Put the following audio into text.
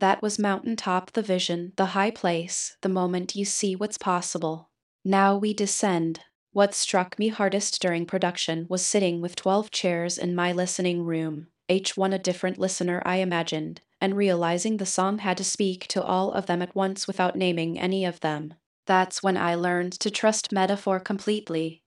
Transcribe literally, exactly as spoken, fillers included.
That was mountaintop, the vision, the high place, the moment you see what's possible. Now we descend. What struck me hardest during production was sitting with twelve chairs in my listening room, each one a different listener I imagined, and realizing the song had to speak to all of them at once without naming any of them. That's when I learned to trust metaphor completely.